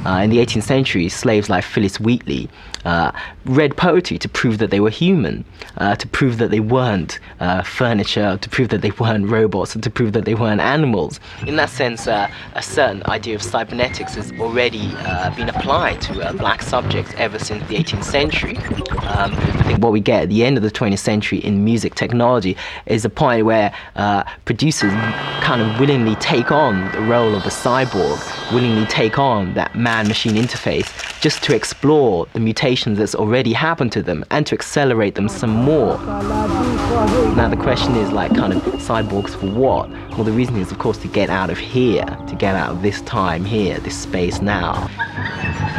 In the 18th century, slaves like Phyllis Wheatley read poetry to prove that they were human, to prove that they weren't furniture, to prove that they weren't robots, and to prove that they weren't animals. In that sense, a certain idea of cybernetics has already been applied to black subjects ever since the 18th century. I think what we get at the end of the 20th century in music technology is a point where producers kind of willingly take on the role of the cyborg, willingly take on that man-machine interface just to explore the mutations that's already happened to them and to accelerate them some more. Now the question is, like, kind of cyborgs for what? Well, the reason is, of course, to get out of here, to get out of this time here, this space now.